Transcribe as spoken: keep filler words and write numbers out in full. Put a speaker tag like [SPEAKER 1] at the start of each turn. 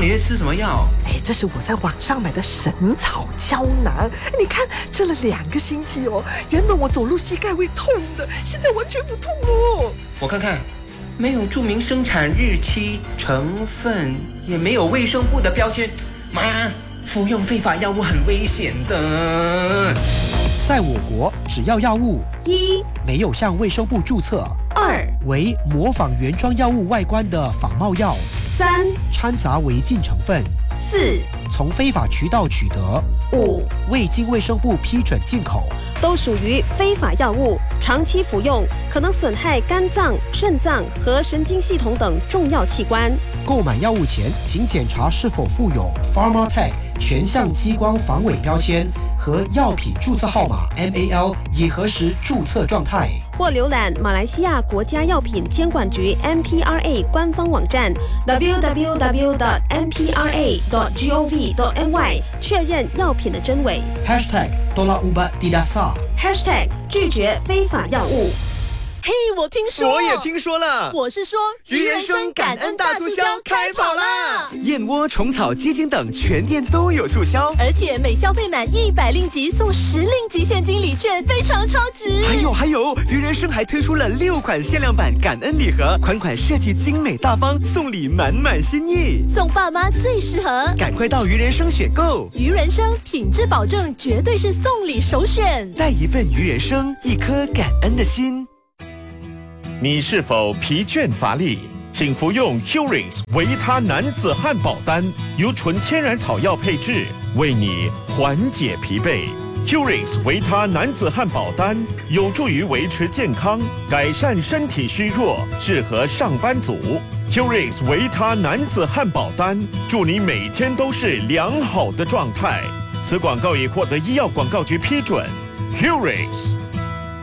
[SPEAKER 1] 你在吃什么药？
[SPEAKER 2] 哎，这是我在网上买的神草胶囊，你看吃了两个星期哦，原本我走路膝盖会痛的，现在完全不痛哦。
[SPEAKER 1] 我看看，没有注明生产日期、成分，也没有卫生部的标签。妈，服用非法药物很危险的。
[SPEAKER 3] 在我国，只要药物
[SPEAKER 2] 一
[SPEAKER 3] 没有向卫生部注册，
[SPEAKER 2] 二
[SPEAKER 3] 为模仿原装药物外观的仿冒药，
[SPEAKER 2] 三
[SPEAKER 3] 掺杂违禁成分，
[SPEAKER 2] 四
[SPEAKER 3] 从非法渠道取得，
[SPEAKER 2] 五
[SPEAKER 3] 未经卫生部批准进口，
[SPEAKER 4] 都属于非法药物，长期服用可能损害肝脏、肾脏和神经系统等重要器官。
[SPEAKER 3] 购买药物前，请检查是否附有 Pharmatech 全项激光防伪标签和药品注册号码 M A L， 以核实注册状态。
[SPEAKER 4] 或浏览马来西亚国家药品监管局 M P R A 官方网站 double-u double-u double-u dot m p r a dot gov dot m y 确认药品的真伪。
[SPEAKER 3] Hashtag Tolak Ubat Tidak Sah
[SPEAKER 4] Hashtag 拒绝非法药物。
[SPEAKER 5] 嘿，我听说，
[SPEAKER 6] 我也听说了。
[SPEAKER 5] 我是说，
[SPEAKER 6] 鱼人生感恩大促销开跑啦！
[SPEAKER 5] 燕
[SPEAKER 6] 窝、虫草、鸡精等全店都有促销，
[SPEAKER 5] 而且每消费满一百令吉送十令吉现金礼券，非常超值。
[SPEAKER 6] 还有还有，鱼人生还推出了六款限量版感恩礼盒，款款设计精美大方，送礼满满心意，
[SPEAKER 5] 送爸妈最适合。
[SPEAKER 6] 赶快到鱼人生选购，
[SPEAKER 5] 鱼人生品质保证，绝对是送礼首选。
[SPEAKER 6] 带一份鱼人生，一颗感恩的心。
[SPEAKER 7] 你是否疲倦乏力？请服用 Curings 维他男子汉堡丹，由纯天然草药配制，为你缓解疲惫。Curings 维他男子汉堡丹有助于维持健康，改善身体虚弱，适合上班族。Curings 维他男子汉堡丹，祝你每天都是良好的状态。此广告已获得医药广告局批准。Curings。